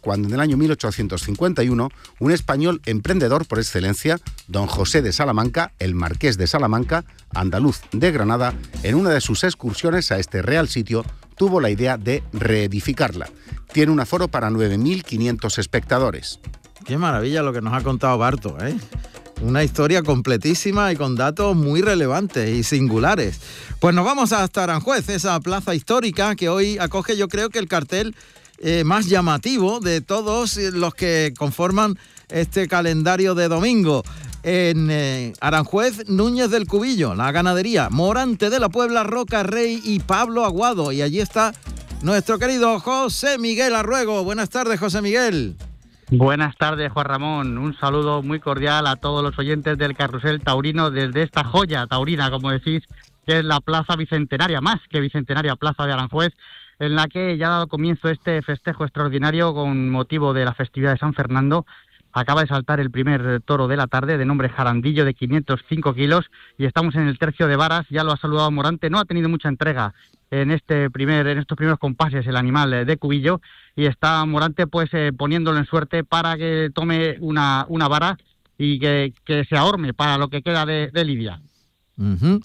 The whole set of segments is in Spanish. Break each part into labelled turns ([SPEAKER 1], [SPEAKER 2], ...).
[SPEAKER 1] cuando en el año 1851 un español emprendedor por excelencia, don José de Salamanca, el marqués de Salamanca, andaluz de Granada, en una de sus excursiones a este real sitio, tuvo la idea de reedificarla. Tiene un aforo para 9.500 espectadores.
[SPEAKER 2] Qué maravilla lo que nos ha contado Barto, ¿eh? Una historia completísima y con datos muy relevantes y singulares. Pues nos vamos hasta Aranjuez, esa plaza histórica que hoy acoge, yo creo que el cartel más llamativo de todos los que conforman este calendario de domingo. En Aranjuez, Núñez del Cubillo, la ganadería, Morante de la Puebla, Roca Rey y Pablo Aguado. Y allí está nuestro querido José Miguel Arruego. Buenas tardes, José Miguel.
[SPEAKER 3] Buenas tardes, Juan Ramón. Un saludo muy cordial a todos los oyentes del Carrusel Taurino desde esta joya taurina, como decís, que es la Plaza Bicentenaria, más que Bicentenaria, Plaza de Aranjuez, en la que ya ha dado comienzo este festejo extraordinario con motivo de la festividad de San Fernando. Acaba de saltar el primer toro de la tarde, de nombre Jarandillo, de 505 kilos, y estamos en el tercio de varas. Ya lo ha saludado Morante, no ha tenido mucha entrega en estos primeros compases el animal de Cubillo, y está Morante pues poniéndolo en suerte para que tome una vara y que se ahorme para lo que queda de lidia.
[SPEAKER 2] Uh-huh.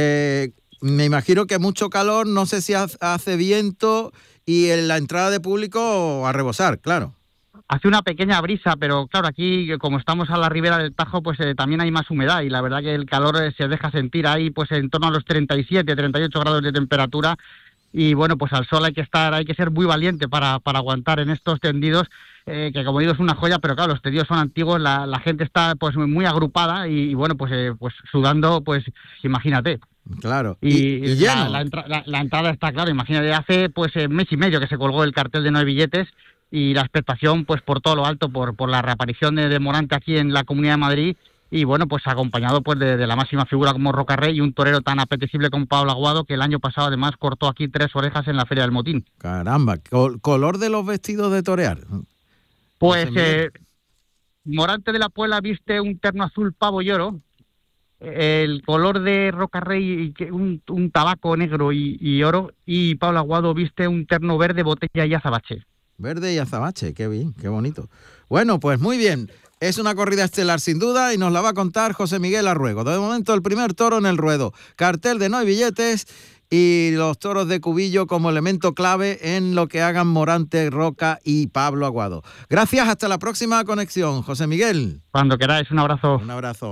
[SPEAKER 2] Me imagino que mucho calor, no sé si hace viento, y en la entrada de público a rebosar, claro.
[SPEAKER 3] Hace una pequeña brisa, pero claro, aquí como estamos a la ribera del Tajo, pues también hay más humedad, y la verdad que el calor se deja sentir ahí pues en torno a los 37, 38 grados de temperatura, y bueno, pues al sol hay que ser muy valiente para aguantar en estos tendidos, que como digo es una joya, pero claro, los tendidos son antiguos, la gente está pues muy agrupada y bueno, pues sudando, pues imagínate.
[SPEAKER 2] Claro,
[SPEAKER 3] y
[SPEAKER 2] lleno.
[SPEAKER 3] La entrada está, claro, imagínate, hace pues mes y medio que se colgó el cartel de 9 billetes, y la expectación pues por todo lo alto por la reaparición de Morante aquí en la Comunidad de Madrid, y bueno, pues acompañado pues de la máxima figura como Roca Rey y un torero tan apetecible como Pablo Aguado, que el año pasado además cortó aquí 3 orejas en la Feria del Motín.
[SPEAKER 2] Caramba, color de los vestidos de torear.
[SPEAKER 3] Pues Morante de la Puebla viste un terno azul pavo y oro, el color de Roca Rey un tabaco negro y oro, y Pablo Aguado viste un terno verde, botella y azabache.
[SPEAKER 2] Verde y azabache, qué bien, qué bonito. Bueno, pues muy bien. Es una corrida estelar sin duda y nos la va a contar José Miguel Arruego. De momento el primer toro en el ruedo. Cartel de 9 billetes y los toros de Cubillo como elemento clave en lo que hagan Morante, Roca y Pablo Aguado. Gracias, hasta la próxima conexión, José Miguel.
[SPEAKER 3] Cuando queráis, un abrazo.
[SPEAKER 2] Un abrazo.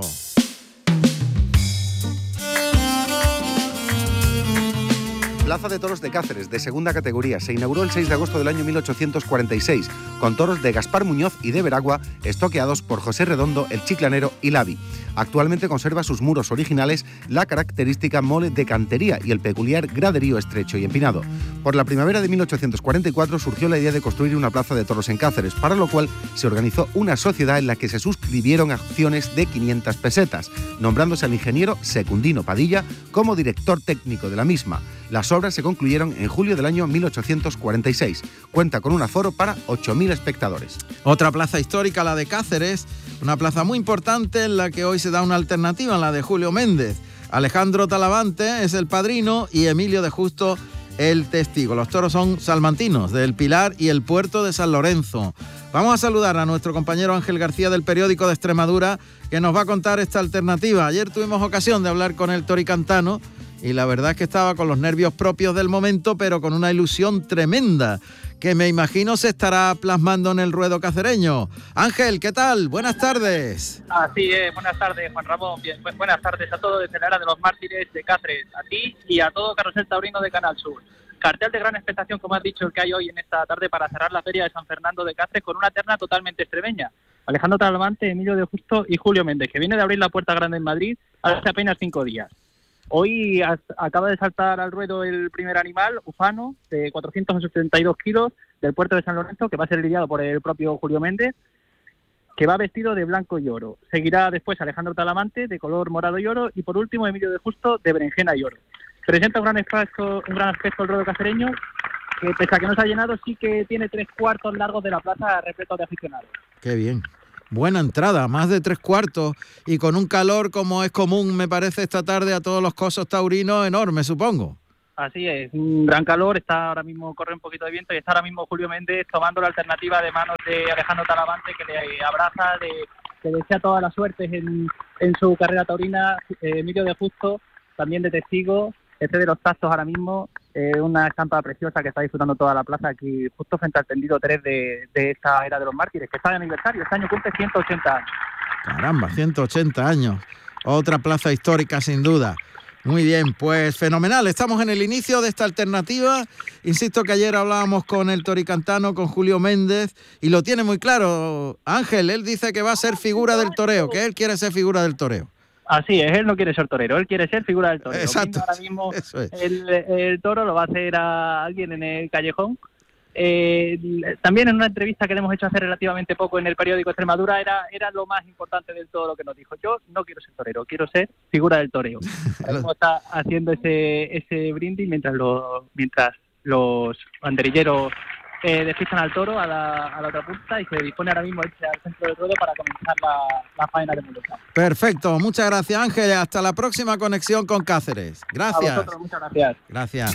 [SPEAKER 1] Plaza de Toros de Cáceres, de segunda categoría, se inauguró el 6 de agosto del año 1846, con toros de Gaspar Muñoz y de Veragua, estoqueados por José Redondo, el Chiclanero y Lavi. Actualmente conserva sus muros originales la característica mole de cantería y el peculiar graderío estrecho y empinado. Por la primavera de 1844 surgió la idea de construir una plaza de toros en Cáceres, para lo cual se organizó una sociedad en la que se suscribieron acciones de 500 pesetas, nombrándose al ingeniero Secundino Padilla como director técnico de la misma. Las obras se concluyeron en julio del año 1846. Cuenta con un aforo para 8.000 espectadores.
[SPEAKER 2] Otra plaza histórica, la de Cáceres, una plaza muy importante en la que hoy se da una alternativa, la de Julio Méndez. Alejandro Talavante es el padrino y Emilio de Justo el testigo. Los toros son salmantinos, del Pilar y el Puerto de San Lorenzo. Vamos a saludar a nuestro compañero Ángel García del periódico de Extremadura, que nos va a contar esta alternativa. Ayer tuvimos ocasión de hablar con el toricantano y la verdad es que estaba con los nervios propios del momento, pero con una ilusión tremenda, que me imagino se estará plasmando en el ruedo cacereño. Ángel, ¿qué tal? Buenas tardes.
[SPEAKER 4] Así es, buenas tardes, Juan Ramón. Bien, buenas tardes a todos desde la era de los mártires de Cáceres, a ti y a todo Carrusel Taurino de Canal Sur. Cartel de gran expectación, como has dicho, el que hay hoy en esta tarde para cerrar la feria de San Fernando de Cáceres con una terna totalmente extremeña. Alejandro Talavante, Emilio de Justo y Julio Méndez, que viene de abrir la Puerta Grande en Madrid hace apenas 5 días. Hoy acaba de saltar al ruedo el primer animal, Ufano, de 472 kilos, del Puerto de San Lorenzo, que va a ser lidiado por el propio Julio Méndez, que va vestido de blanco y oro. Seguirá después Alejandro Talavante, de color morado y oro, y por último Emilio de Justo, de berenjena y oro. Presenta un gran aspecto el ruedo cacereño, que pese a que no se ha llenado, sí que tiene 3/4 largos de la plaza repleto de aficionados.
[SPEAKER 2] Qué bien. Buena entrada, más de 3/4, y con un calor como es común, me parece, esta tarde a todos los cosos taurinos enorme, supongo.
[SPEAKER 4] Así es, un gran calor, está ahora mismo, corre un poquito de viento y está ahora mismo Julio Méndez tomando la alternativa de manos de Alejandro Talavante, que le abraza, le desea toda la suerte en su carrera taurina. Emilio de Justo, también de testigo, de los tazos ahora mismo, una estampa preciosa que está disfrutando toda la plaza aquí, justo frente al tendido 3 de esta era de los mártires, que está de aniversario, este año cumple 180 años.
[SPEAKER 2] Caramba, 180 años, otra plaza histórica sin duda. Muy bien, pues fenomenal. Estamos en el inicio de esta alternativa. Insisto que ayer hablábamos con el toricantano, con Julio Méndez, y lo tiene muy claro. Ángel, él dice que va a ser figura del toreo, que él quiere ser figura del toreo.
[SPEAKER 4] Así es, él no quiere ser torero, él quiere ser figura del toreo.
[SPEAKER 2] Exacto.
[SPEAKER 4] Ahora mismo
[SPEAKER 2] Eso es.
[SPEAKER 4] el toro lo va a hacer a alguien en el callejón. También en una entrevista que le hemos hecho hace relativamente poco en el periódico Extremadura era lo más importante de todo lo que nos dijo. Yo no quiero ser torero, quiero ser figura del toreo. Está haciendo ese brindis mientras los banderilleros despistan al toro a la otra punta y se dispone ahora mismo a irse al centro del ruedo para comenzar la faena de muleta.
[SPEAKER 2] Perfecto, muchas gracias, Ángel. Hasta la próxima conexión con Cáceres. Gracias.
[SPEAKER 4] A vosotros, muchas gracias.
[SPEAKER 2] Gracias.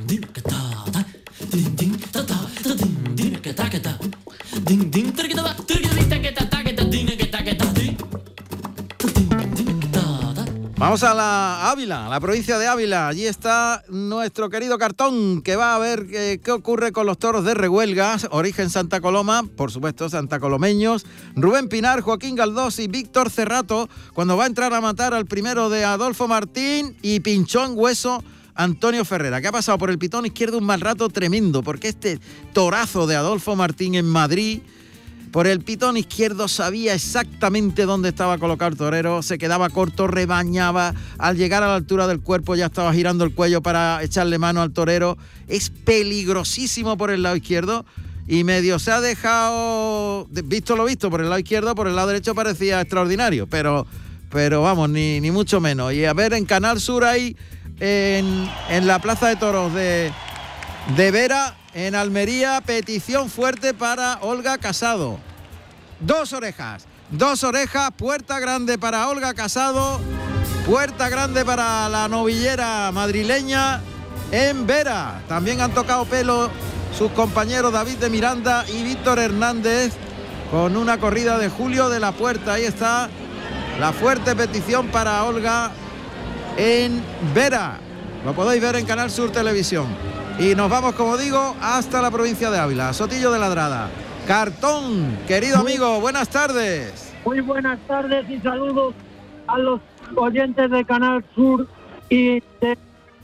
[SPEAKER 2] Vamos a la Ávila, a la provincia de Ávila. Allí está nuestro querido Cartón, que va a ver qué ocurre con los toros de Rehuelga, origen Santa Coloma, por supuesto santacolomeños, Rubén Pinar, Joaquín Galdós y Víctor Cerrato, cuando va a entrar a matar al primero de Adolfo Martín y pinchó en hueso Antonio Ferrera, que ha pasado por el pitón izquierdo un mal rato tremendo, porque este torazo de Adolfo Martín en Madrid, por el pitón izquierdo sabía exactamente dónde estaba colocado el torero, se quedaba corto, rebañaba, al llegar a la altura del cuerpo ya estaba girando el cuello para echarle mano al torero. Es peligrosísimo por el lado izquierdo y medio se ha dejado, visto lo visto, por el lado izquierdo, por el lado derecho parecía extraordinario, pero vamos, ni mucho menos. Y a ver, en Canal Sur ahí, en la Plaza de Toros de Vera, en Almería, petición fuerte para Olga Casado. Dos orejas, puerta grande para Olga Casado, puerta grande para la novillera madrileña en Vera. También han tocado pelo sus compañeros David de Miranda y Víctor Hernández con una corrida de Julio de la Puerta. Ahí está la fuerte petición para Olga en Vera. Lo podéis ver en Canal Sur Televisión. Y nos vamos, como digo, hasta la provincia de Ávila, Sotillo de Ladrada. Cartón, querido amigo, buenas tardes.
[SPEAKER 5] Muy buenas tardes y saludos a los oyentes de Canal Sur y de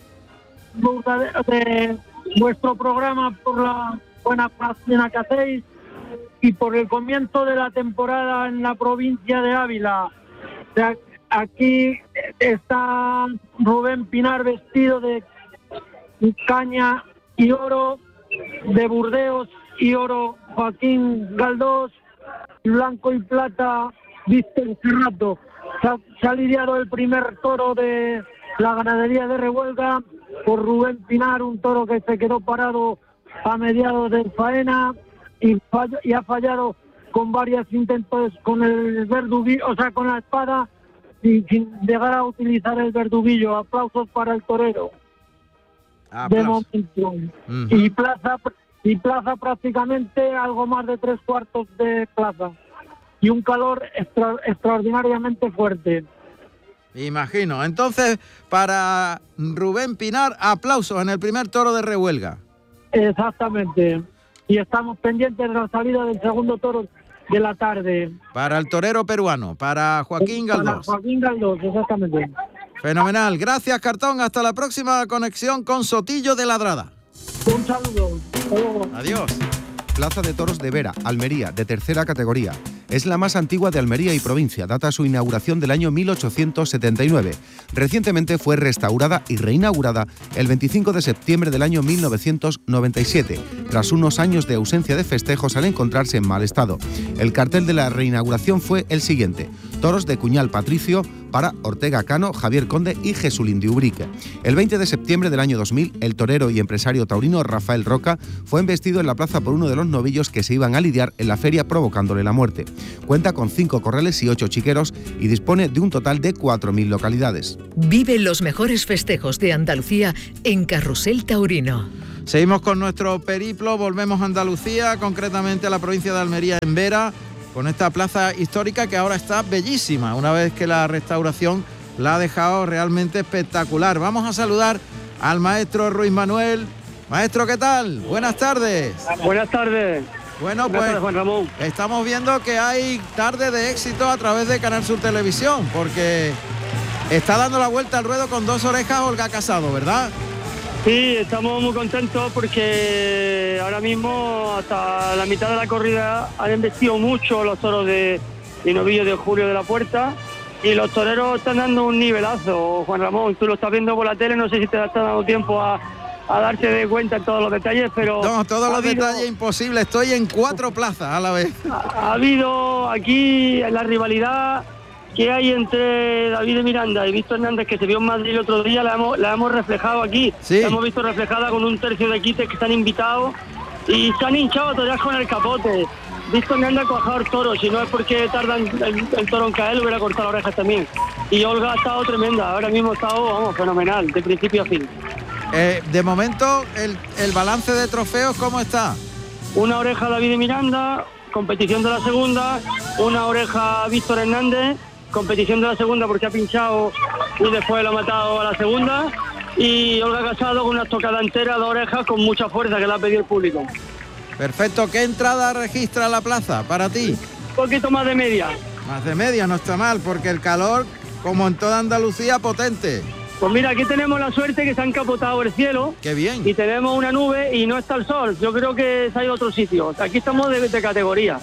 [SPEAKER 5] vuestro programa, por la buena página que hacéis y por el comienzo de la temporada en la provincia de Ávila. Aquí está Rubén Pinar vestido de caña y oro, de Burdeos y oro Joaquín Galdós, blanco y plata Víctor Cerrato. Se ha lidiado el primer toro de la ganadería de Rehuelga por Rubén Pinar, un toro que se quedó parado a mediados de faena y ha fallado con varios intentos con el verduguillo, o sea, con la espada, sin llegar a utilizar el verduguillo. Aplausos para el torero. De momento. Y plaza prácticamente algo más de 3/4 de plaza y un calor extraordinariamente fuerte.
[SPEAKER 2] Imagino. Entonces, para Rubén Pinar, aplausos en el primer toro de Rehuelga.
[SPEAKER 5] Exactamente. Y estamos pendientes de la salida del segundo toro de la tarde.
[SPEAKER 2] Para el torero peruano, para Joaquín Galdós.
[SPEAKER 5] Para Joaquín Galdós, exactamente.
[SPEAKER 2] Fenomenal. Gracias, Cartón. Hasta la próxima conexión con Sotillo de Ladrada.
[SPEAKER 5] Un saludo.
[SPEAKER 2] Adiós.
[SPEAKER 1] Plaza de Toros de Vera, Almería, de tercera categoría. Es la más antigua de Almería y provincia, data su inauguración del año 1879. Recientemente fue restaurada y reinaugurada el 25 de septiembre del año 1997, tras unos años de ausencia de festejos al encontrarse en mal estado. El cartel de la reinauguración fue el siguiente: toros de Cuñal Patricio, para Ortega Cano, Javier Conde y Jesulín de Ubrique. El 20 de septiembre del año 2000, el torero y empresario taurino Rafael Roca fue embestido en la plaza por uno de los novillos que se iban a lidiar en la feria provocándole la muerte. Cuenta con 5 corrales y 8 chiqueros y dispone de un total de 4.000 localidades.
[SPEAKER 6] Vive los mejores festejos de Andalucía en Carrusel Taurino.
[SPEAKER 2] Seguimos con nuestro periplo, volvemos a Andalucía, concretamente a la provincia de Almería, en Vera, con esta plaza histórica que ahora está bellísima, una vez que la restauración la ha dejado realmente espectacular. Vamos a saludar al maestro Ruiz Manuel. Maestro, ¿qué tal? Buenas tardes.
[SPEAKER 5] Buenas tardes.
[SPEAKER 2] Bueno,
[SPEAKER 5] Buenas tardes, Juan Ramón.
[SPEAKER 2] Estamos viendo que hay tarde de éxito a través de Canal Sur Televisión, porque está dando la vuelta al ruedo con 2 orejas Olga Casado, ¿verdad?
[SPEAKER 5] Sí, estamos muy contentos porque ahora mismo hasta la mitad de la corrida han embestido mucho los toros de novillo de Julio de la Puerta y los toreros están dando un nivelazo, Juan Ramón. Tú lo estás viendo por la tele, no sé si te está dando tiempo a darte de cuenta en todos los detalles, pero...
[SPEAKER 2] No, todos los detalles imposibles, estoy en 4 plazas a la vez.
[SPEAKER 5] Ha habido aquí la rivalidad que hay entre David Miranda y Víctor Hernández, que se vio en Madrid el otro día, la hemos reflejado aquí.
[SPEAKER 2] Sí.
[SPEAKER 5] La hemos visto reflejada con un tercio de quites que están invitados y se han hinchado a torear con el capote. Víctor Hernández ha cuajado el toro, si no es porque tardan el toro en caer, le hubiera cortado las orejas también. Y Olga ha estado tremenda, ahora mismo ha estado fenomenal, de principio a fin.
[SPEAKER 2] De momento, el balance de trofeos, ¿cómo está?
[SPEAKER 5] Una oreja David Miranda, competición de la segunda, una oreja Víctor Hernández, competición de la segunda porque ha pinchado y después lo ha matado a la segunda, y Olga Casado con una estocada entera de orejas con mucha fuerza que le ha pedido el público.
[SPEAKER 2] Perfecto, ¿qué entrada registra la plaza para ti?
[SPEAKER 5] Un poquito más de media.
[SPEAKER 2] Más de media, no está mal, porque el calor, como en toda Andalucía, potente.
[SPEAKER 5] Pues mira, aquí tenemos la suerte que se ha encapotado el cielo.
[SPEAKER 2] ¡Qué bien!
[SPEAKER 5] Y tenemos una nube y no está el sol. Yo creo que se ha ido a otro sitio. Aquí estamos de categoría.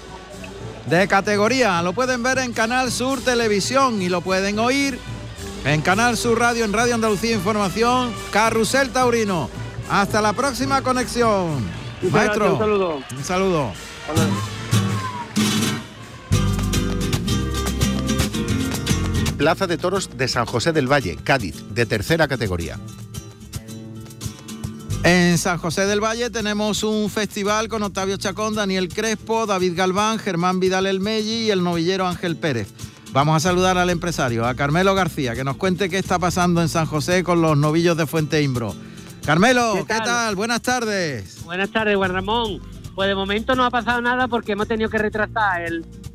[SPEAKER 2] De categoría, lo pueden ver en Canal Sur Televisión y lo pueden oír en Canal Sur Radio, en Radio Andalucía Información, Carrusel Taurino. Hasta la próxima conexión.
[SPEAKER 5] Muchas
[SPEAKER 2] Maestro,
[SPEAKER 5] gracias, un saludo.
[SPEAKER 2] Un saludo.
[SPEAKER 1] Plaza de Toros de San José del Valle, Cádiz, de tercera categoría.
[SPEAKER 2] En San José del Valle tenemos un festival con Octavio Chacón, Daniel Crespo, David Galván, Germán Vidal El Melli y el novillero Ángel Pérez. Vamos a saludar al empresario, a Carmelo García, que nos cuente qué está pasando en San José con los novillos de Fuente Imbro. Carmelo, ¿qué tal? Buenas tardes.
[SPEAKER 7] Buenas tardes, Juan Ramón. Pues de momento no ha pasado nada porque hemos tenido que retrasar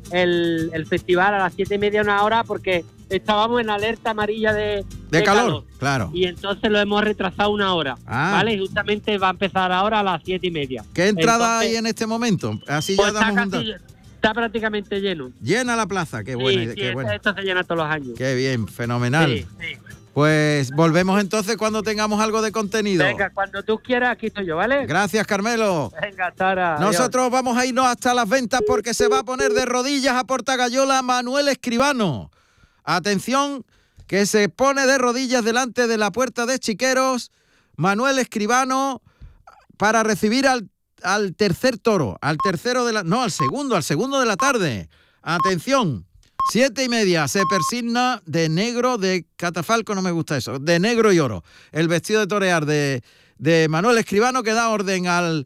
[SPEAKER 7] el festival a las 7:30, 1 hora, porque estábamos en alerta amarilla de calor.
[SPEAKER 2] Claro.
[SPEAKER 7] Y entonces lo hemos retrasado 1 hora. ¿Vale? Y justamente va a empezar ahora a las 7:30.
[SPEAKER 2] ¿Qué entrada hay en este momento? Así pues ya damos
[SPEAKER 7] está prácticamente lleno.
[SPEAKER 2] Llena la plaza, qué bueno.
[SPEAKER 7] Sí, esto se llena todos los años.
[SPEAKER 2] Qué bien, fenomenal.
[SPEAKER 7] Sí.
[SPEAKER 2] Pues volvemos entonces cuando tengamos algo de contenido.
[SPEAKER 7] Venga, cuando tú quieras, aquí estoy yo, ¿vale?
[SPEAKER 2] Gracias, Carmelo.
[SPEAKER 7] Venga, hasta ahora.
[SPEAKER 2] Nosotros
[SPEAKER 7] Adiós.
[SPEAKER 2] vamos a irnos hasta las ventas porque se va a poner de rodillas a Portagayola Manuel Escribano. Atención, que se pone de rodillas delante de la puerta de Chiqueros Manuel Escribano para recibir al tercer toro, al segundo de la tarde. Atención. 7:30, se persigna de negro, de catafalco, no me gusta eso, de negro y oro. El vestido de torear de Manuel Escribano, que da orden al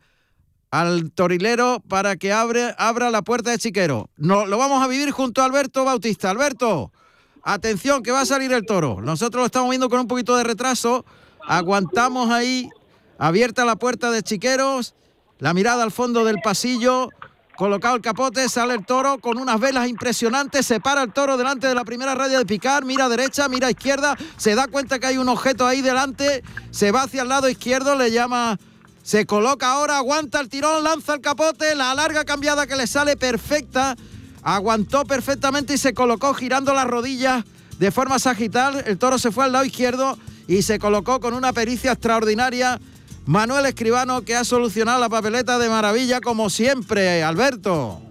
[SPEAKER 2] torilero para que abra la puerta de Chiquero. Lo vamos a vivir junto a Alberto Bautista. Alberto, atención, que va a salir el toro. Nosotros lo estamos viendo con un poquito de retraso. Aguantamos ahí, abierta la puerta de Chiqueros, la mirada al fondo del pasillo. Colocado el capote, sale el toro con unas velas impresionantes, se para el toro delante de la primera raya de picar, mira a derecha, mira a izquierda, se da cuenta que hay un objeto ahí delante, se va hacia el lado izquierdo, le llama, se coloca ahora, aguanta el tirón, lanza el capote, la larga cambiada que le sale perfecta, aguantó perfectamente y se colocó girando las rodillas de forma sagital, el toro se fue al lado izquierdo y se colocó con una pericia extraordinaria. Manuel Escribano, que ha solucionado la papeleta de maravilla como siempre, Alberto.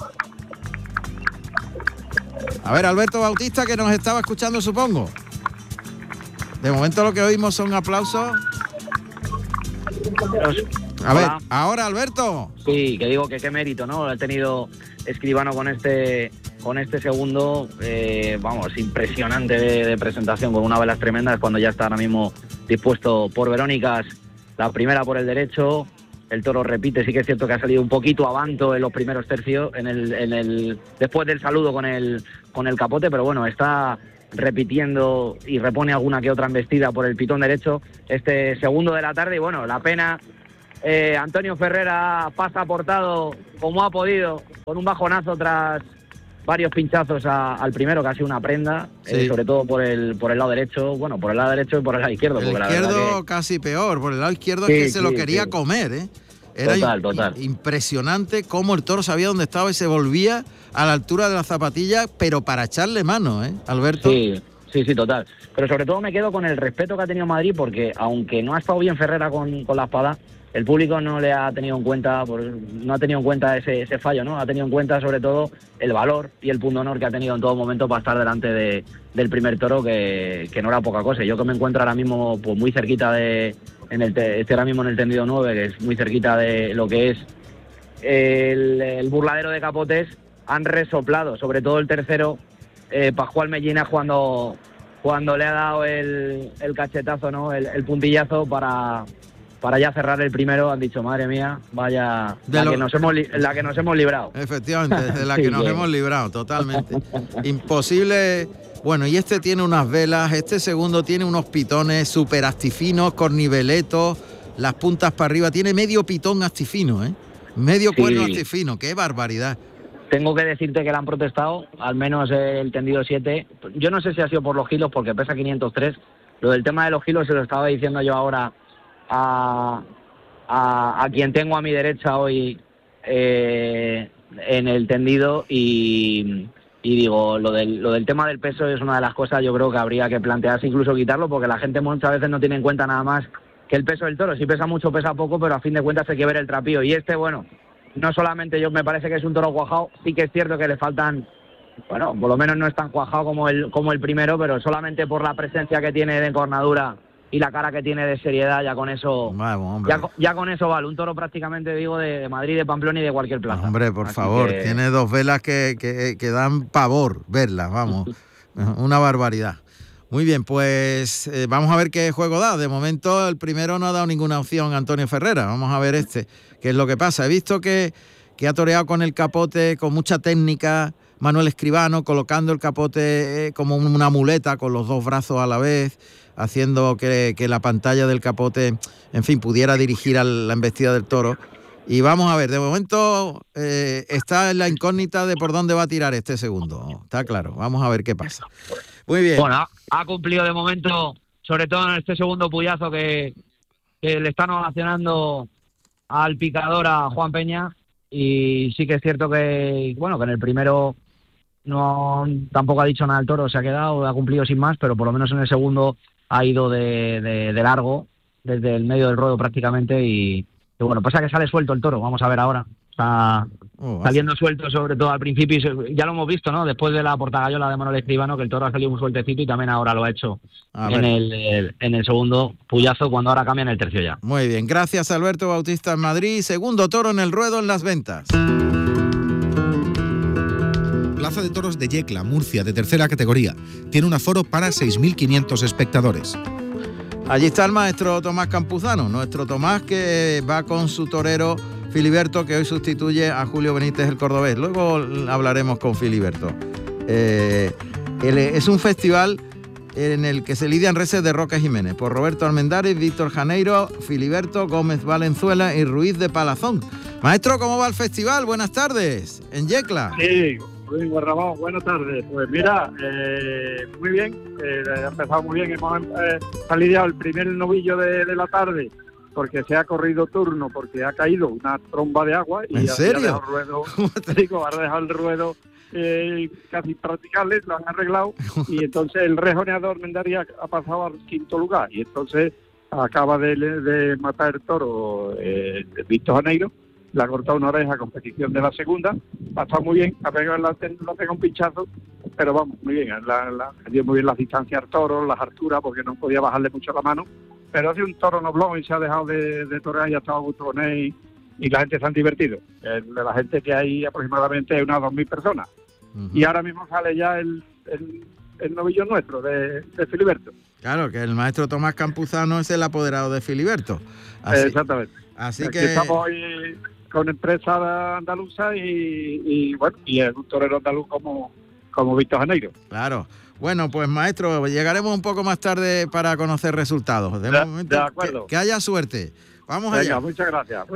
[SPEAKER 2] A ver, Alberto Bautista, que nos estaba escuchando, supongo. De momento lo que oímos son aplausos. A ver, ahora Alberto.
[SPEAKER 8] Sí, que digo que qué mérito, ¿no? Ha tenido Escribano con este segundo, vamos, impresionante de presentación, con una velas tremendas, cuando ya está ahora mismo dispuesto por Verónicas, la primera por el derecho. El toro repite, sí que es cierto que ha salido un poquito avanto en los primeros tercios, después del saludo con el capote, pero bueno, está repitiendo y repone alguna que otra embestida por el pitón derecho este segundo de la tarde. Y bueno, la pena, Antonio Ferrera pasa aportado como ha podido, con un bajonazo tras varios pinchazos al primero, que ha sido una prenda,
[SPEAKER 2] sí.
[SPEAKER 8] Sobre todo por el lado derecho, bueno, por el lado derecho y por el lado izquierdo.
[SPEAKER 2] El izquierdo casi peor, por el lado izquierdo,
[SPEAKER 8] sí,
[SPEAKER 2] es que se lo
[SPEAKER 8] sí,
[SPEAKER 2] quería
[SPEAKER 8] sí.
[SPEAKER 2] comer, ¿eh? Era
[SPEAKER 8] total.
[SPEAKER 2] Impresionante cómo el toro sabía dónde estaba y se volvía a la altura de la zapatilla, pero para echarle mano, ¿eh, Alberto?
[SPEAKER 8] Sí, total. Pero sobre todo me quedo con el respeto que ha tenido Madrid, porque aunque no ha estado bien Ferrera con la espada, el público no le ha tenido en cuenta, no ha tenido en cuenta ese fallo, ¿no? Ha tenido en cuenta sobre todo el valor y el punto honor que ha tenido en todo momento para estar delante del primer toro, que no era poca cosa. Yo que me encuentro ahora mismo pues muy cerquita estoy ahora mismo en el tendido 9, que es muy cerquita de lo que es el burladero de capotes, han resoplado, sobre todo el tercero, Pascual Mellina, cuando le ha dado el cachetazo, ¿no? El puntillazo para ya cerrar el primero. Han dicho, madre mía, vaya, la que nos hemos librado.
[SPEAKER 2] Efectivamente, de la que nos hemos librado, totalmente. Imposible. Bueno, y este tiene unas velas, este segundo tiene unos pitones súper astifinos, corniveletos, las puntas para arriba, tiene medio pitón astifino, ¿eh? Medio cuerno astifino, qué barbaridad.
[SPEAKER 8] Tengo que decirte que le han protestado, al menos el tendido 7. Yo no sé si ha sido por los kilos, porque pesa 503. Lo del tema de los kilos se lo estaba diciendo yo ahora a quien tengo a mi derecha hoy en el tendido, y digo, lo del tema del peso es una de las cosas, yo creo que habría que plantearse, incluso quitarlo, porque la gente muchas veces no tiene en cuenta nada más que el peso del toro. Si pesa mucho, pesa poco, pero a fin de cuentas hay que ver el trapío. Y bueno, no solamente me parece que es un toro cuajado, sí que es cierto que le faltan, bueno, por lo menos no es tan cuajado como el primero, pero solamente por la presencia que tiene de encornadura y la cara que tiene de seriedad, ya con eso, ya con eso vale. Un toro prácticamente, digo, de Madrid, de Pamplona y de cualquier plaza.
[SPEAKER 2] Hombre, por favor, tiene dos velas que dan pavor verlas, vamos, una barbaridad. Muy bien, pues vamos a ver qué juego da. De momento el primero no ha dado ninguna opción a Antonio Ferrera. Vamos a ver qué es lo que pasa. He visto que ha toreado con el capote con mucha técnica Manuel Escribano, colocando el capote como una muleta con los dos brazos a la vez, haciendo que la pantalla del capote, en fin, pudiera dirigir a la embestida del toro. Y vamos a ver, de momento está en la incógnita de por dónde va a tirar este segundo. Está claro, vamos a ver qué pasa. Muy bien.
[SPEAKER 8] Bueno, ha cumplido de momento, sobre todo en este segundo puyazo que le están ovacionando al picador, a Juan Peña, y sí que es cierto que, bueno, que en el primero tampoco ha dicho nada el toro, se ha quedado, ha cumplido sin más, pero por lo menos en el segundo ha ido de largo, desde el medio del ruedo prácticamente, y bueno, pasa que sale suelto el toro, vamos a ver ahora. Está saliendo suelto, sobre todo al principio, y ya lo hemos visto, ¿no? Después de la portagallola de Manuel Escribano, que el toro ha salido muy sueltecito, y también ahora lo ha hecho en el segundo puyazo, cuando ahora cambia en el tercio ya.
[SPEAKER 2] Muy bien, gracias Alberto Bautista en Madrid. Segundo toro en el ruedo en las ventas.
[SPEAKER 1] Plaza de Toros de Yecla, Murcia, de tercera categoría. Tiene un aforo para 6.500 espectadores.
[SPEAKER 2] Allí está el maestro Tomás Campuzano, nuestro Tomás, que va con su torero Filiberto, que hoy sustituye a Julio Benítez el cordobés. Luego hablaremos con Filiberto. Es un festival en el que se lidian reses de Roque Jiménez por Roberto Armendáriz, Víctor Janeiro, Filiberto, Gómez Valenzuela y Ruiz de Palazón. Maestro, ¿cómo va el festival? Buenas tardes, en Yecla.
[SPEAKER 9] Sí, muy bien, Ramón, buenas tardes. Pues mira, muy bien, ha empezado muy bien. Hemos lidiado el primer novillo de la tarde, porque se ha corrido turno, porque ha caído una tromba de agua y
[SPEAKER 2] ¿En serio?
[SPEAKER 9] Ha dejado el ruedo casi practicable, lo han arreglado, y entonces el rejoneador Mendaria ha pasado al quinto lugar, y entonces acaba de matar el toro Víctor Janeiro, le ha cortado una oreja a competición de la segunda, ha estado muy bien, ha pegado un pinchazo, pero vamos, muy bien, ha dio muy bien las distancias al toro, las alturas, porque no podía bajarle mucho la mano, pero hace un toro noblón y se ha dejado de torear y ha estado a gusto con él y la gente se han divertido. De la gente que hay aproximadamente unas 2.000 personas. Y ahora mismo sale ya el novillo nuestro, de Filiberto.
[SPEAKER 2] Claro, que el maestro Tomás Campuzano es el apoderado de Filiberto.
[SPEAKER 9] Exactamente.
[SPEAKER 2] Así
[SPEAKER 9] aquí
[SPEAKER 2] que
[SPEAKER 9] estamos hoy con empresa andaluza y bueno, y el torero andaluz como Víctor Janeiro.
[SPEAKER 2] Claro. Bueno, pues maestro, llegaremos un poco más tarde para conocer resultados. De momento,
[SPEAKER 9] acuerdo.
[SPEAKER 2] Que haya suerte. Vamos
[SPEAKER 9] Venga,
[SPEAKER 2] allá.
[SPEAKER 9] muchas gracias.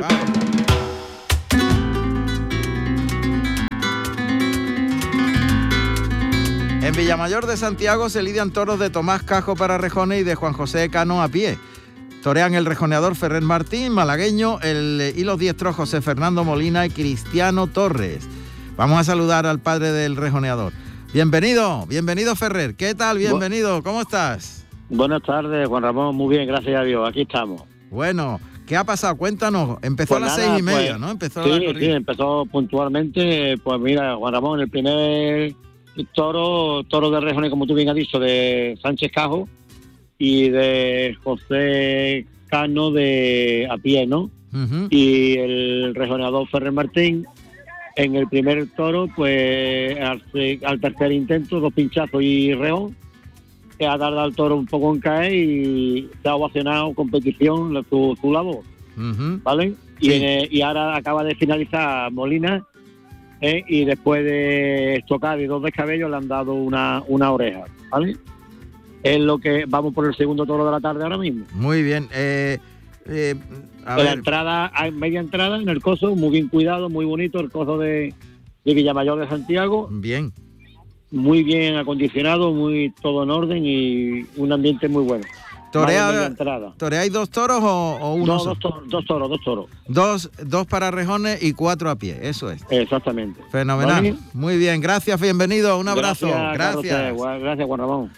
[SPEAKER 2] En Villamayor de Santiago se lidian toros de Tomás Cajo para rejones y de Juan José Cano a pie. Torean el rejoneador Ferrer Martín, malagueño, y los diestros José Fernando Molina y Cristiano Torres. Vamos a saludar al padre del rejoneador. Bienvenido Ferrer. ¿Qué tal? Bienvenido. ¿Cómo estás?
[SPEAKER 10] Buenas tardes, Juan Ramón. Muy bien, gracias a Dios. Aquí estamos.
[SPEAKER 2] Bueno, ¿qué ha pasado? Cuéntanos. Empezó a las 6:30, ¿no? Empezó la corrida.
[SPEAKER 10] Sí, empezó puntualmente. Pues mira, Juan Ramón, el primer toro de rejones, como tú bien has dicho, de Sánchez Cajo y de José Cano de a pie, ¿no? Uh-huh. Y el rejoneador Ferrer Martín. En el primer toro, pues al tercer intento, 2 pinchazos y rejón, que ha tardado el toro un poco en caer y se ha ovacionado competición su labor, ¿vale? Sí. Y ahora acaba de finalizar Molina, y después de estocar y 2 descabellos le han dado una oreja, ¿vale? Es lo que vamos por el segundo toro de la tarde ahora mismo.
[SPEAKER 2] Muy bien.
[SPEAKER 10] La entrada, hay media entrada en el coso, muy bien cuidado, muy bonito, el coso de Villamayor de Santiago.
[SPEAKER 2] Bien.
[SPEAKER 10] Muy bien acondicionado, muy todo en orden y un ambiente muy bueno.
[SPEAKER 2] ¿Toreáis 2 toros o uno?
[SPEAKER 10] No, dos toros.
[SPEAKER 2] Dos para rejones y 4 a pie, eso es.
[SPEAKER 10] Exactamente.
[SPEAKER 2] Fenomenal.
[SPEAKER 10] ¿Vale?
[SPEAKER 2] Muy bien, gracias, bienvenido, un abrazo.
[SPEAKER 10] Gracias, Juan Ramón.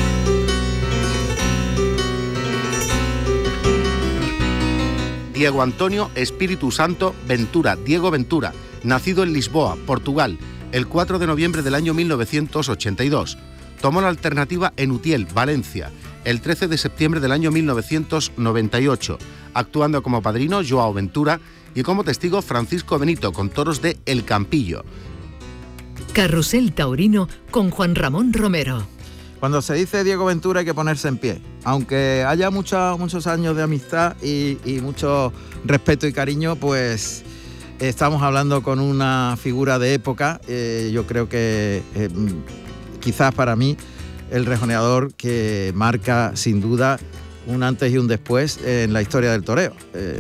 [SPEAKER 1] Diego Antonio Espíritu Santo Ventura, Diego Ventura, nacido en Lisboa, Portugal, el 4 de noviembre del año 1982. Tomó la alternativa en Utiel, Valencia, el 13 de septiembre del año 1998, actuando como padrino Joao Ventura y como testigo Francisco Benito con toros de El Campillo.
[SPEAKER 6] Carrusel Taurino con Juan Ramón Romero.
[SPEAKER 2] Cuando se dice Diego Ventura hay que ponerse en pie. Aunque haya muchos años de amistad y mucho respeto y cariño, pues estamos hablando con una figura de época. Yo creo que quizás para mí el rejoneador que marca sin duda un antes y un después en la historia del toreo.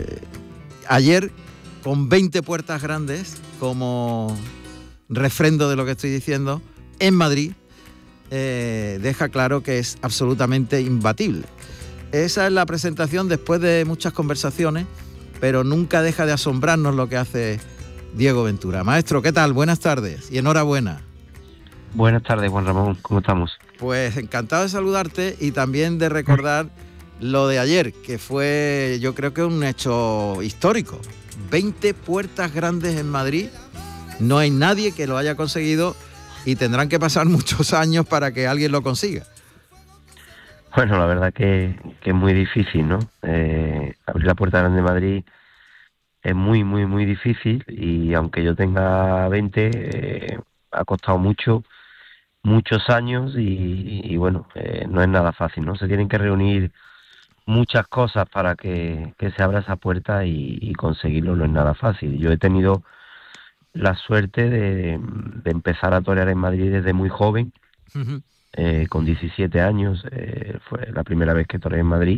[SPEAKER 2] Ayer, con 20 puertas grandes, como refrendo de lo que estoy diciendo, en Madrid, deja claro que es absolutamente imbatible. Esa es la presentación después de muchas conversaciones, pero nunca deja de asombrarnos lo que hace Diego Ventura. Maestro, ¿qué tal? Buenas tardes y enhorabuena.
[SPEAKER 11] Buenas tardes, Juan Ramón, ¿cómo estamos?
[SPEAKER 2] Pues encantado de saludarte y también de recordar lo de ayer, que fue, yo creo que un hecho histórico. 20 puertas grandes en Madrid, no hay nadie que lo haya conseguido y tendrán que pasar muchos años para que alguien lo consiga.
[SPEAKER 11] Bueno, la verdad que es muy difícil, ¿no? Abrir la puerta grande de Madrid es muy, muy, muy difícil y aunque yo tenga 20, ha costado muchos años y bueno, no es nada fácil, ¿no? Se tienen que reunir muchas cosas para que se abra esa puerta y conseguirlo no es nada fácil. Yo he tenido la suerte de empezar a torear en Madrid desde muy joven, con 17 años, fue la primera vez que toreé en Madrid,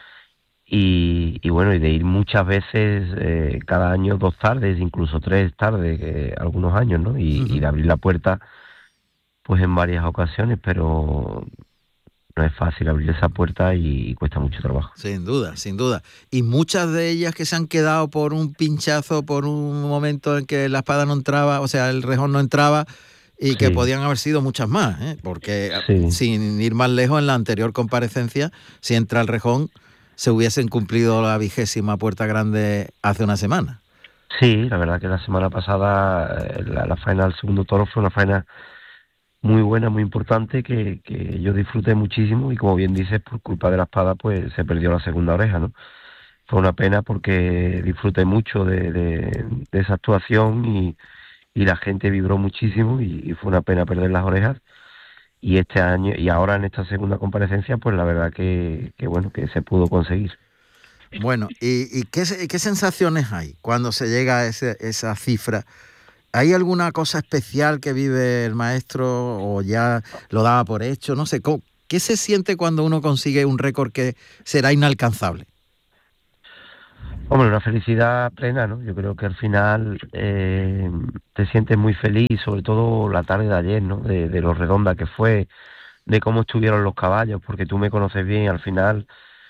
[SPEAKER 11] y bueno, y de ir muchas veces, cada año 2 tardes, incluso 3 tardes, algunos años, ¿no? Y de abrir la puerta, pues en varias ocasiones, pero no es fácil abrir esa puerta y cuesta mucho trabajo.
[SPEAKER 2] Sin duda, sin duda. Y muchas de ellas que se han quedado por un pinchazo, por un momento en que la espada no entraba, o sea, el rejón no entraba, y que podían haber sido muchas más, porque sin ir más lejos, en la anterior comparecencia, si entra el rejón, se hubiesen cumplido la 20ª puerta grande hace una semana.
[SPEAKER 11] Sí, la verdad que la semana pasada la faena del segundo toro fue una faena muy buena, muy importante, que yo disfruté muchísimo y como bien dices, por culpa de la espada pues se perdió la segunda oreja, ¿no? Fue una pena porque disfruté mucho de esa actuación y la gente vibró muchísimo y fue una pena perder las orejas. Y este año, y ahora en esta segunda comparecencia, pues la verdad que bueno, que se pudo conseguir.
[SPEAKER 2] Bueno, ¿y qué sensaciones hay cuando se llega a esa cifra? ¿Hay alguna cosa especial que vive el maestro o ya lo daba por hecho? No sé, ¿qué se siente cuando uno consigue un récord que será inalcanzable?
[SPEAKER 11] Hombre, una felicidad plena, ¿no? Yo creo que al final te sientes muy feliz, sobre todo la tarde de ayer, ¿no? De lo redonda que fue, de cómo estuvieron los caballos, porque tú me conoces bien, al final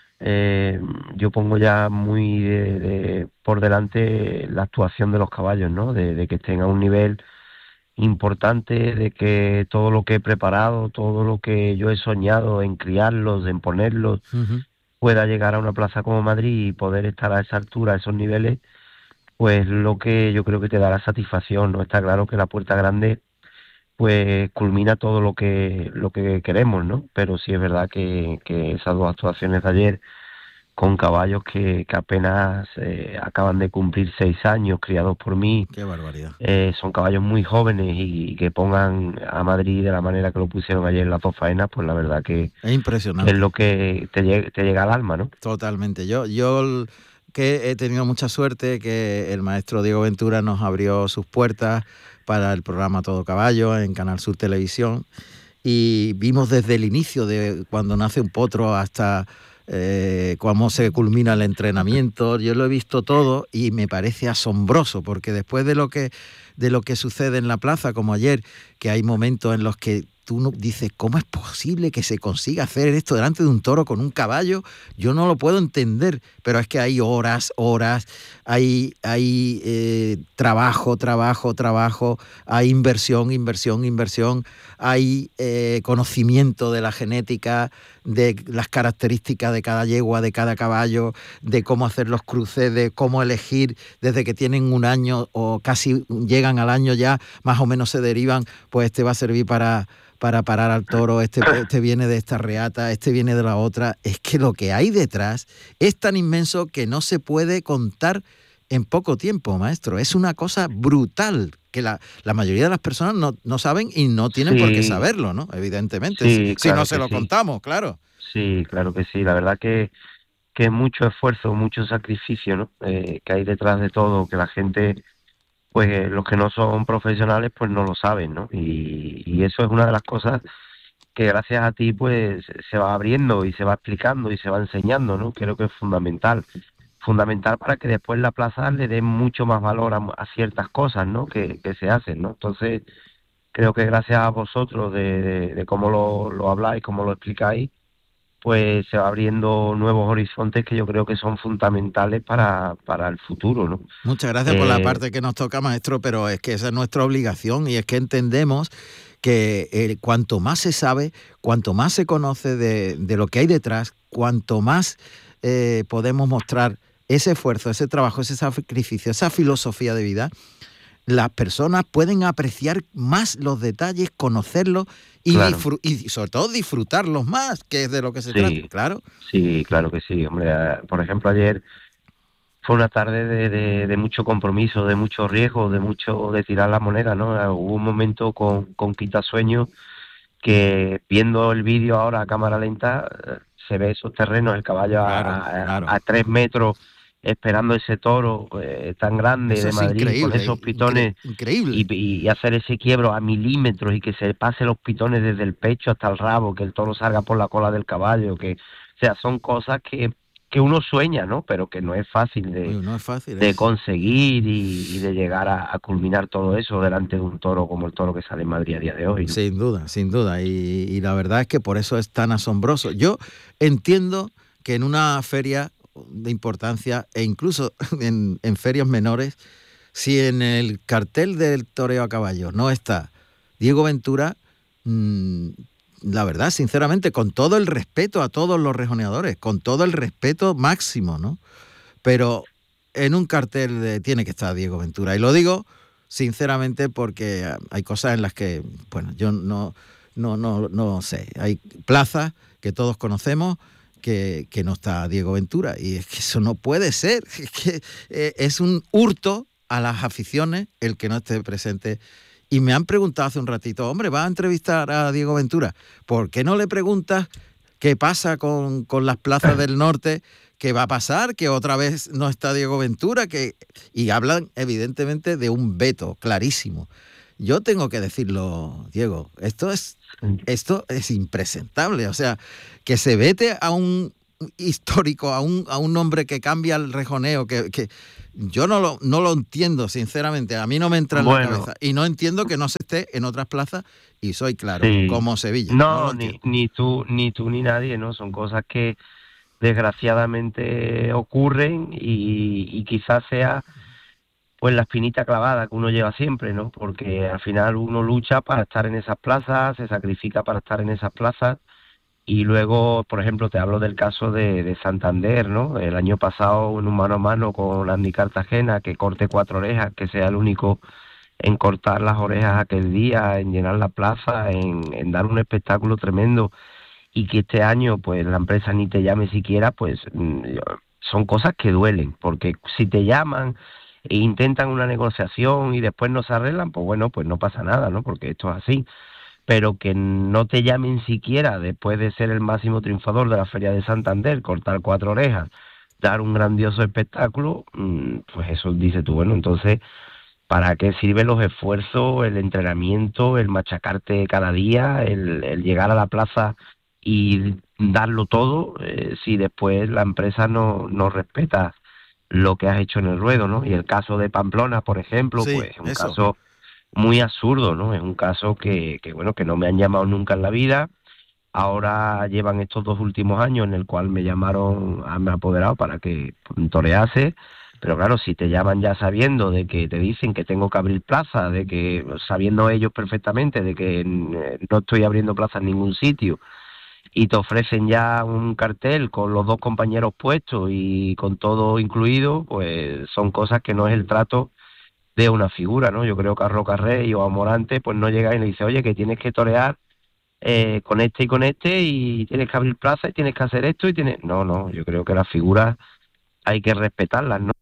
[SPEAKER 11] yo pongo ya muy por delante la actuación de los caballos, ¿no? De que estén a un nivel importante, de que todo lo que he preparado, todo lo que yo he soñado en criarlos, en ponerlos, pueda llegar a una plaza como Madrid y poder estar a esa altura, a esos niveles, pues lo que yo creo que te da la satisfacción, ¿no? Está claro que la Puerta Grande pues culmina todo lo que queremos, ¿no? Pero sí es verdad que esas dos actuaciones de ayer con caballos que apenas acaban de cumplir 6 años, criados por mí.
[SPEAKER 2] ¡Qué barbaridad!
[SPEAKER 11] Son caballos muy jóvenes y que pongan a Madrid de la manera que lo pusieron ayer en las dos faenas, pues la verdad que
[SPEAKER 2] es impresionante.
[SPEAKER 11] Es lo que te llega al alma, ¿no?
[SPEAKER 2] Totalmente. Yo que he tenido mucha suerte que el maestro Diego Ventura nos abrió sus puertas para el programa Todo Caballo en Canal Sur Televisión y vimos desde el inicio de cuando nace un potro hasta cómo se culmina el entrenamiento. Yo lo he visto todo y me parece asombroso porque después de lo que sucede en la plaza, como ayer, que hay momentos en los que tú dices, ¿cómo es posible que se consiga hacer esto delante de un toro con un caballo? Yo no lo puedo entender, pero es que hay horas, hay trabajo, hay inversión, hay conocimiento de la genética, de las características de cada yegua, de cada caballo, de cómo hacer los cruces, de cómo elegir desde que tienen un año o casi llegan al año ya, más o menos se derivan, pues este va a servir para parar al toro, este viene de esta reata, este viene de la otra. Es que lo que hay detrás es tan inmenso que no se puede contar en poco tiempo, maestro. Es una cosa brutal que la mayoría de las personas no saben y no tienen por qué saberlo, ¿no? Evidentemente,
[SPEAKER 11] sí,
[SPEAKER 2] si no se lo contamos, claro.
[SPEAKER 11] Sí, claro que sí. La verdad que es mucho esfuerzo, mucho sacrificio, ¿no? Que hay detrás de todo, que la gente... pues los que no son profesionales pues no lo saben, ¿no? Y eso es una de las cosas que gracias a ti pues se va abriendo y se va explicando y se va enseñando, ¿no? Creo que es fundamental para que después la plaza le dé mucho más valor a ciertas cosas, ¿no? Que se hacen, ¿no? Entonces creo que gracias a vosotros de cómo lo habláis, cómo lo explicáis, pues se va abriendo nuevos horizontes que yo creo que son fundamentales para el futuro, ¿no?
[SPEAKER 2] Muchas gracias por la parte que nos toca, maestro, pero es que esa es nuestra obligación y es que entendemos que cuanto más se sabe, cuanto más se conoce de lo que hay detrás, cuanto más podemos mostrar ese esfuerzo, ese trabajo, ese sacrificio, esa filosofía de vida, las personas pueden apreciar más los detalles, conocerlos y,
[SPEAKER 11] claro.
[SPEAKER 2] Y sobre todo disfrutarlos más, que es de lo que se trata, claro.
[SPEAKER 11] Sí, claro que sí, hombre. Por ejemplo, ayer fue una tarde de mucho compromiso, de mucho riesgo, de tirar la moneda, ¿no? Hubo un momento con Quitasueño que viendo el vídeo ahora a cámara lenta se ve esos terrenos, el caballo a 3 metros esperando ese toro tan grande eso de Madrid con esos pitones
[SPEAKER 2] increíble.
[SPEAKER 11] Y hacer ese quiebro a milímetros y que se pase los pitones desde el pecho hasta el rabo, que el toro salga por la cola del caballo, o sea, son cosas que uno sueña, ¿no? Pero que no es fácil de conseguir y de llegar a culminar todo eso delante de un toro como el toro que sale en Madrid a día de hoy, ¿no?
[SPEAKER 2] Sin duda. Y la verdad es que por eso es tan asombroso. Yo entiendo que en una feria de importancia e incluso en ferias menores, si en el cartel del toreo a caballo no está Diego Ventura, la verdad, sinceramente, con todo el respeto a todos los rejoneadores, con todo el respeto máximo, ¿no? Pero en un cartel tiene que estar Diego Ventura. Y lo digo sinceramente, porque hay cosas en las que, bueno, yo no sé. Hay plazas que todos conocemos que no está Diego Ventura, y es que eso no puede ser. Es que es un hurto a las aficiones el que no esté presente. Y me han preguntado hace un ratito, hombre, ¿vas a entrevistar a Diego Ventura? ¿Por qué no le preguntas qué pasa con las plazas del norte? ¿Qué va a pasar? Que otra vez no está Diego Ventura, y hablan evidentemente de un veto clarísimo. Yo tengo que decirlo, Diego, esto es impresentable. O sea, que se vete a un histórico, a un hombre que cambia el rejoneo, que yo no lo entiendo, sinceramente. A mí no me entra en la cabeza. Y no entiendo que no se esté en otras plazas, y soy claro, como Sevilla.
[SPEAKER 11] No, ni tú ni nadie, ¿no? Son cosas que desgraciadamente ocurren, y quizás sea pues la espinita clavada que uno lleva siempre, ¿no? Porque al final uno lucha para estar en esas plazas, se sacrifica para estar en esas plazas, y luego, por ejemplo, te hablo del caso de Santander, ¿no? El año pasado, en un mano a mano con Andy Cartagena, que corte 4 orejas, que sea el único en cortar las orejas aquel día, en llenar la plaza, en dar un espectáculo tremendo, y que este año pues la empresa ni te llame siquiera, pues son cosas que duelen, porque si te llaman e intentan una negociación y después no se arreglan, pues bueno, pues no pasa nada, ¿no? Porque esto es así. Pero que no te llamen siquiera después de ser el máximo triunfador de la Feria de Santander, cortar 4 orejas, dar un grandioso espectáculo, pues eso dice tú, bueno, entonces, ¿para qué sirven los esfuerzos, el entrenamiento, el machacarte cada día, el llegar a la plaza y darlo todo, si después la empresa no respeta lo que has hecho en el ruedo, ¿no? Y el caso de Pamplona, por ejemplo, sí, pues es un caso muy absurdo, ¿no? Es un caso que bueno, que no me han llamado nunca en la vida. Ahora llevan estos 2 últimos años en el cual me llamaron, me apoderado para que torease, pero claro, si te llaman ya sabiendo de que te dicen que tengo que abrir plaza, de que sabiendo ellos perfectamente de que no estoy abriendo plaza en ningún sitio, y te ofrecen ya un cartel con los 2 compañeros puestos y con todo incluido, pues son cosas que no es el trato de una figura, ¿no? Yo creo que a Rocarrey o a Morante pues no llega y le dice, oye, que tienes que torear con este y tienes que abrir plaza y tienes que hacer esto y tienes... No, yo creo que las figuras hay que respetarlas, ¿no?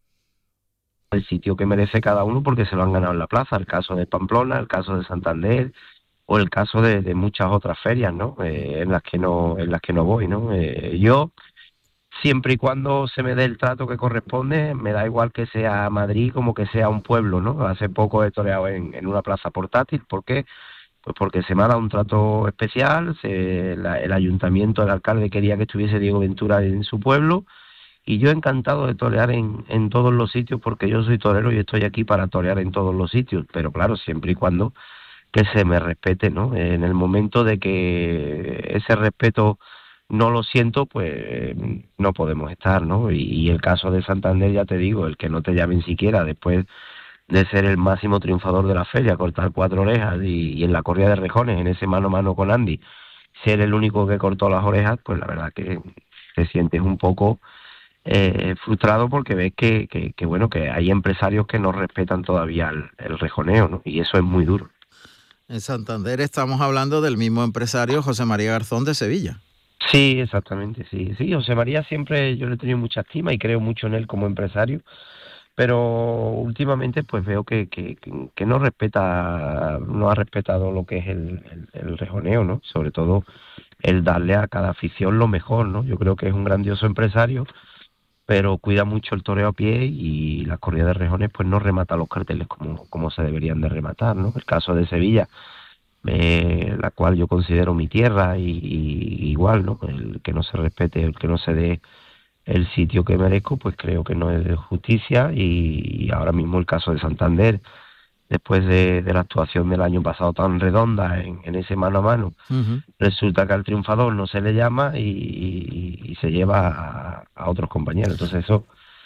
[SPEAKER 11] El sitio que merece cada uno porque se lo han ganado en la plaza, el caso de Pamplona, el caso de Santander, o el caso de muchas otras ferias, ¿no? En las que no voy, ¿no? Yo, siempre y cuando se me dé el trato que corresponde, me da igual que sea Madrid como que sea un pueblo, ¿no? Hace poco he toreado en una plaza portátil. ¿Por qué? Pues porque se me ha dado un trato especial, el ayuntamiento, el alcalde quería que estuviese Diego Ventura en su pueblo, y yo encantado de torear en todos los sitios, porque yo soy torero y estoy aquí para torear en todos los sitios, pero claro, siempre y cuando que se me respete, ¿no? En el momento de que ese respeto no lo siento, pues no podemos estar, ¿no? Y el caso de Santander, ya te digo, el que no te llamen siquiera después de ser el máximo triunfador de la feria, cortar 4 orejas y en la corrida de rejones, en ese mano a mano con Andy, ser el único que cortó las orejas, pues la verdad que te sientes un poco frustrado, porque ves que bueno, que hay empresarios que no respetan todavía el rejoneo, ¿no? Y eso es muy duro.
[SPEAKER 2] En Santander estamos hablando del mismo empresario, José María Garzón, de Sevilla.
[SPEAKER 11] Sí, exactamente, sí. José María siempre yo le he tenido mucha estima y creo mucho en él como empresario, pero últimamente pues veo que no ha respetado lo que es el rejoneo, ¿no? Sobre todo el darle a cada afición lo mejor, ¿no? Yo creo que es un grandioso empresario, pero cuida mucho el toreo a pie, y la corrida de rejones pues no remata los carteles como se deberían de rematar, ¿no? El caso de Sevilla, la cual yo considero mi tierra, y igual, ¿no? El que no se respete, el que no se dé el sitio que merezco, pues creo que no es de justicia. Y ahora mismo el caso de Santander, después de la actuación del año pasado tan redonda en ese mano a mano, resulta que al triunfador no se le llama y se lleva a otros compañeros. Entonces eso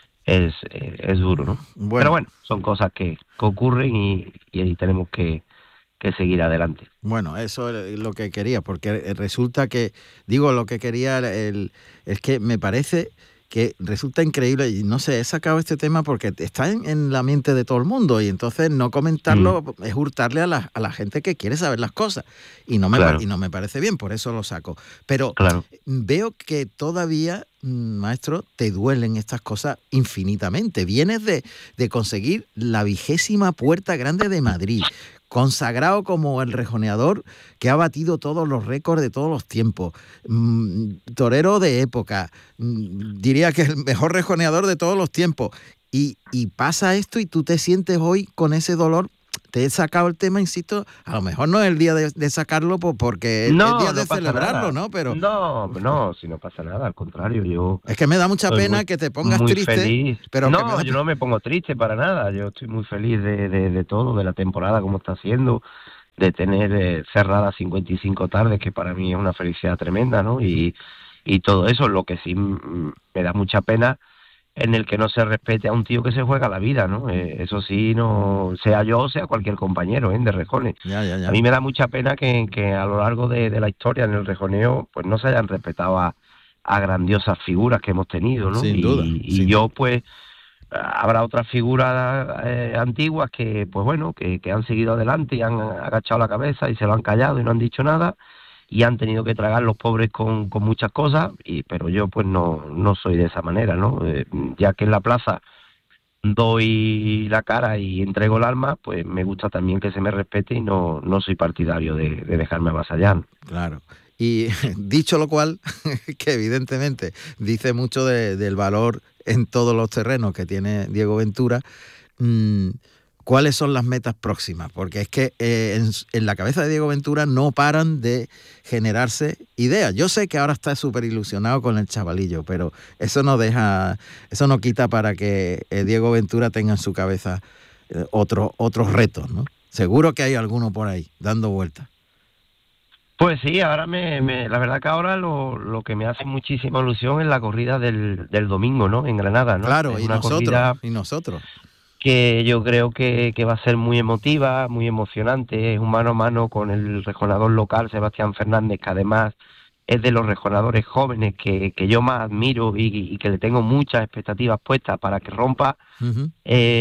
[SPEAKER 11] es duro, ¿no? Bueno. Pero bueno, son cosas que ocurren y tenemos que seguir adelante.
[SPEAKER 2] Bueno, eso es lo que quería, porque resulta que, digo, lo que quería es que me parece que resulta increíble, y no sé, he sacado este tema porque está en la mente de todo el mundo, y entonces no comentarlo es hurtarle a la gente que quiere saber las cosas, y no me parece bien, por eso lo saco. Pero veo que todavía, maestro, te duelen estas cosas infinitamente. Vienes de conseguir la 20ª Puerta Grande de Madrid, consagrado como el rejoneador que ha batido todos los récords de todos los tiempos, torero de época, diría que el mejor rejoneador de todos los tiempos, y pasa esto y tú te sientes hoy con ese dolor. Te he sacado el tema, insisto, a lo mejor no es el día de sacarlo porque es el día de celebrarlo, ¿no? Pero
[SPEAKER 11] no, si no pasa nada, al contrario,
[SPEAKER 2] es que me da mucha pena que te pongas triste,
[SPEAKER 11] feliz.
[SPEAKER 2] Pero
[SPEAKER 11] yo no me pongo triste para nada, yo estoy muy feliz de todo, de la temporada como está siendo, de tener cerradas 55 tardes, que para mí es una felicidad tremenda, ¿no? Y todo eso. Lo que sí me da mucha pena en el que no se respete a un tío que se juega la vida, ¿no? Eso sí, no sea yo o sea cualquier compañero de rejones.
[SPEAKER 2] Ya.
[SPEAKER 11] A mí me da mucha pena que a lo largo de la historia en el rejoneo pues no se hayan respetado a grandiosas figuras que hemos tenido, ¿no?
[SPEAKER 2] Sin duda.
[SPEAKER 11] Yo pues habrá otras figuras antiguas que pues bueno, que han seguido adelante y han agachado la cabeza y se lo han callado y no han dicho nada, y han tenido que tragar los pobres con muchas cosas, pero yo pues no soy de esa manera, ¿no? Ya que en la plaza doy la cara y entrego el alma, pues me gusta también que se me respete, y no soy partidario de dejarme avasallar.
[SPEAKER 2] Claro. Y dicho lo cual, que evidentemente dice mucho del valor en todos los terrenos que tiene Diego Ventura, ¿cuáles son las metas próximas? Porque es que en la cabeza de Diego Ventura no paran de generarse ideas. Yo sé que ahora está súper ilusionado con el chavalillo, pero eso no quita para que Diego Ventura tenga en su cabeza otros retos, ¿no? Seguro que hay alguno por ahí dando vueltas.
[SPEAKER 11] Pues sí, ahora la verdad que ahora lo que me hace muchísima ilusión es la corrida del domingo, ¿no? En Granada, ¿no?
[SPEAKER 2] Claro,
[SPEAKER 11] es
[SPEAKER 2] y nosotros.
[SPEAKER 11] Que yo creo que va a ser muy emotiva, muy emocionante. Es un mano a mano con el rejonador local, Sebastián Fernández, que además es de los rejonadores jóvenes que yo más admiro y que le tengo muchas expectativas puestas para que rompa.
[SPEAKER 2] Uh-huh.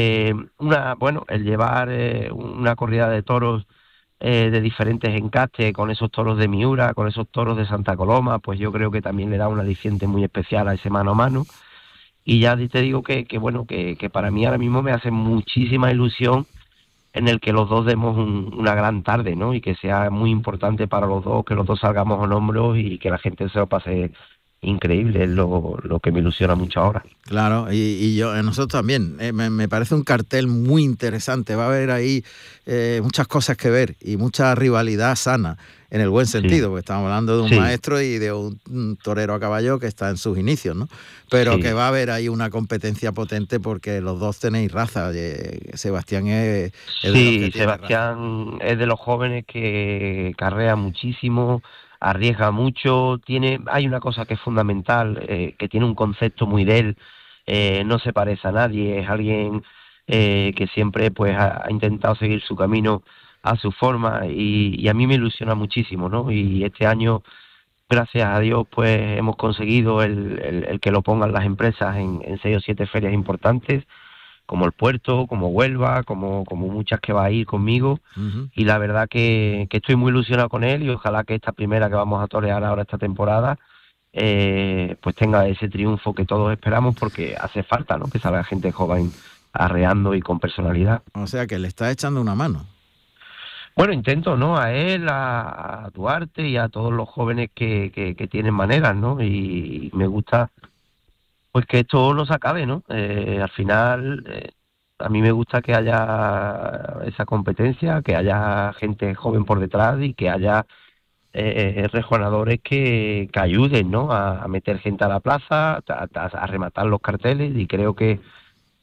[SPEAKER 11] El llevar una corrida de toros de diferentes encastes, con esos toros de Miura, con esos toros de Santa Coloma, pues yo creo que también le da un aliciente muy especial a ese mano a mano. Y ya te digo que para mí ahora mismo me hace muchísima ilusión en el que los dos demos una gran tarde, ¿no? Y que sea muy importante para los dos, que los dos salgamos en hombros y que la gente se lo pase increíble. Es lo que me ilusiona mucho ahora.
[SPEAKER 2] Claro, y yo, nosotros también. Me parece un cartel muy interesante. Va a haber ahí muchas cosas que ver y mucha rivalidad sana, en el buen sentido, porque estamos hablando de un maestro y de un torero a caballo que está en sus inicios, ¿no? Pero que va a haber ahí una competencia potente porque los dos tenéis raza. Sebastián es de los que
[SPEAKER 11] Sebastián es de los jóvenes que carrea muchísimo, arriesga mucho, hay una cosa que es fundamental, que tiene un concepto muy de él, no se parece a nadie, es alguien que siempre pues ha intentado seguir su camino a su forma, y a mí me ilusiona muchísimo, ¿no? Y este año, gracias a Dios, pues hemos conseguido el que lo pongan las empresas en 6 o 7 ferias importantes, como el Puerto, como Huelva, como muchas que va a ir conmigo.
[SPEAKER 2] Uh-huh.
[SPEAKER 11] Y la verdad que estoy muy ilusionado con él, y ojalá que esta primera que vamos a torear ahora esta temporada pues tenga ese triunfo que todos esperamos, porque hace falta, ¿no? Que salga gente joven arreando y con personalidad.
[SPEAKER 2] O sea que le está echando una mano.
[SPEAKER 11] Bueno, intento, ¿no? A él, a Duarte y a todos los jóvenes que tienen maneras, ¿no? Y me gusta pues que esto no se acabe, ¿no? Al final, a mí me gusta que haya esa competencia, que haya gente joven por detrás y que haya rejonadores que ayuden, ¿no? A meter gente a la plaza, a rematar los carteles, y creo que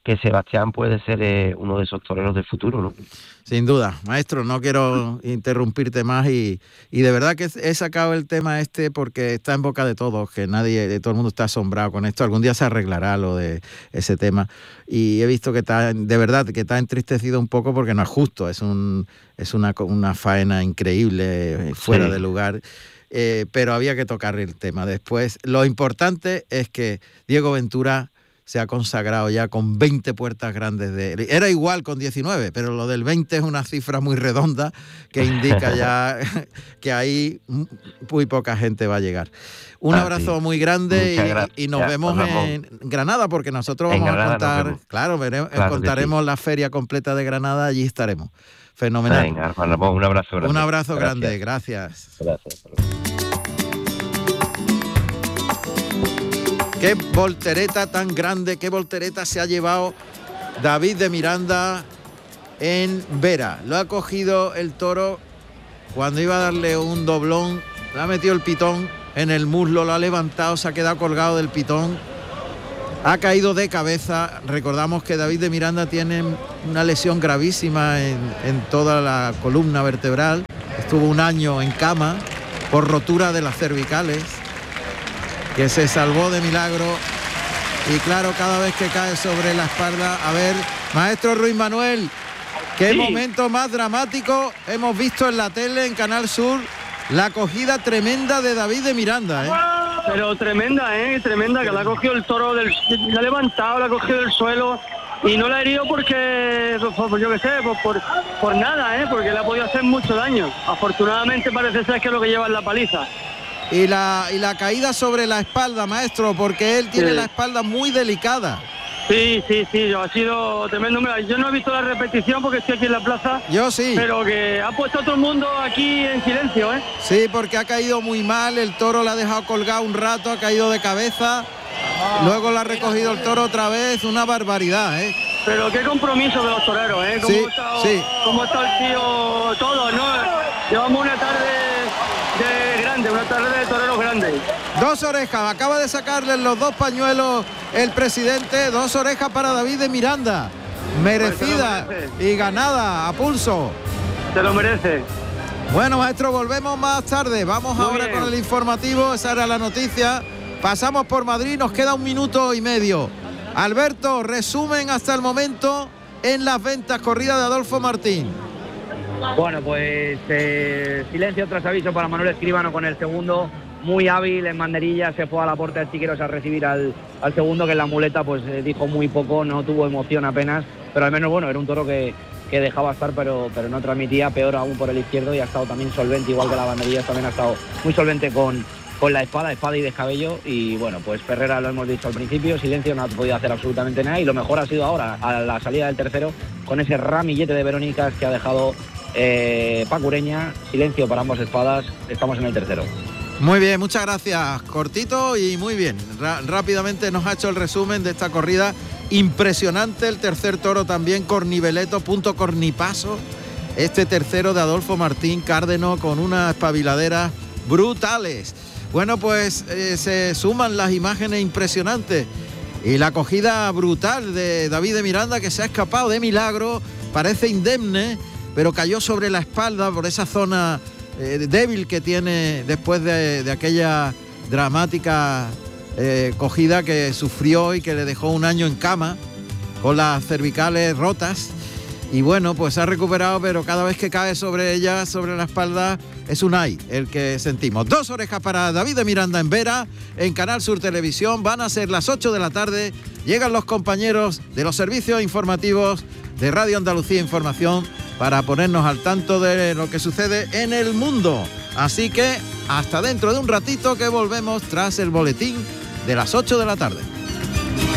[SPEAKER 11] Sebastián puede ser uno de esos toreros del futuro, ¿no?
[SPEAKER 2] Sin duda. Maestro, no quiero interrumpirte más y de verdad que he sacado el tema porque está en boca de todos, que todo el mundo está asombrado con esto. Algún día se arreglará lo de ese tema y he visto que está entristecido un poco porque no es justo, es una faena increíble, fuera de lugar. Pero había que tocar el tema después. Lo importante es que Diego Ventura se ha consagrado ya con 20 puertas grandes. Era igual con 19, pero lo del 20 es una cifra muy redonda que indica ya que ahí muy poca gente va a llegar. Un abrazo muy grande y nos vemos en Granada, porque nosotros vamos a contar, contaremos la feria completa de Granada, allí estaremos. Fenomenal.
[SPEAKER 11] Venga, un abrazo grande.
[SPEAKER 2] Un abrazo grande, gracias.
[SPEAKER 11] Gracias.
[SPEAKER 2] Qué voltereta tan grande, qué voltereta se ha llevado David de Miranda en Vera. Lo ha cogido el toro cuando iba a darle un doblón, le ha metido el pitón en el muslo, lo ha levantado, se ha quedado colgado del pitón, ha caído de cabeza. Recordamos que David de Miranda tiene una lesión gravísima en toda la columna vertebral, estuvo un año en cama por rotura de las cervicales, que se salvó de milagro, y claro, cada vez que cae sobre la espalda. A ver, maestro Ruiz Manuel, qué momento más dramático hemos visto en la tele, en Canal Sur, la acogida tremenda de David de Miranda, ¿eh?
[SPEAKER 12] Pero tremenda, que la ha cogido el toro, la ha levantado, la ha cogido del suelo y no la ha herido porque, yo qué sé, por nada, porque le ha podido hacer mucho daño. Afortunadamente parece ser que es lo que lleva en la paliza.
[SPEAKER 2] Y la caída sobre la espalda, maestro, porque él tiene la espalda muy delicada.
[SPEAKER 12] Sí, ha sido tremendo. Mira, yo no he visto la repetición porque estoy aquí en la plaza.
[SPEAKER 2] Yo sí.
[SPEAKER 12] Pero que ha puesto a todo el mundo aquí en silencio, ¿eh?
[SPEAKER 2] Sí, porque ha caído muy mal, el toro la ha dejado colgado un rato, ha caído de cabeza, luego la ha recogido el toro otra vez, una barbaridad, ¿eh?
[SPEAKER 12] Pero qué compromiso de los toreros, ¿eh? Cómo está el tío, todo, ¿no? Llevamos una tarde una tarde de toreros grandes.
[SPEAKER 2] Dos orejas, acaba de sacarle los dos pañuelos el presidente, dos orejas para David de Miranda, merecida y ganada a pulso.
[SPEAKER 12] Se lo merece.
[SPEAKER 2] Bueno, maestro, volvemos más tarde, vamos ahora con el informativo, esa era la noticia, pasamos por Madrid, nos queda 1 minuto y medio. Alberto, resumen hasta el momento en las ventas, corrida de Adolfo Martín.
[SPEAKER 8] Bueno, pues silencio tras aviso para Manuel Escribano con el segundo, muy hábil en banderilla, se fue a la puerta de Chiqueros a recibir al segundo, que en la muleta pues dijo muy poco, no tuvo emoción apenas, pero al menos bueno, era un toro que dejaba estar, pero no transmitía, peor aún por el izquierdo, y ha estado también solvente, igual que la banderilla, también ha estado muy solvente con la espada y descabello. Y bueno, pues Ferrera, lo hemos dicho al principio, silencio, no ha podido hacer absolutamente nada, y lo mejor ha sido ahora, a la salida del tercero, con ese ramillete de Verónicas que ha dejado Paco Ureña. Silencio para ambas espadas, estamos en el tercero.
[SPEAKER 2] Muy bien, muchas gracias, cortito y muy bien. Rápidamente nos ha hecho el resumen de esta corrida, impresionante el tercer toro también, corniveleto, punto cornipaso, este tercero de Adolfo Martín Cárdeno con unas espabiladeras brutales. Bueno, pues se suman las imágenes impresionantes y la acogida brutal de David de Miranda, que se ha escapado de milagro, parece indemne, pero cayó sobre la espalda por esa zona débil que tiene después de aquella dramática cogida que sufrió y que le dejó 1 año en cama con las cervicales rotas. Y bueno, pues ha recuperado, pero cada vez que cae sobre ella, sobre la espalda, es un ay el que sentimos. 2 orejas para David de Miranda en Vera, en Canal Sur Televisión. Van a ser las 8 de la tarde. Llegan los compañeros de los servicios informativos de Radio Andalucía Información para ponernos al tanto de lo que sucede en el mundo. Así que hasta dentro de un ratito, que volvemos tras el boletín de las 8 de la tarde.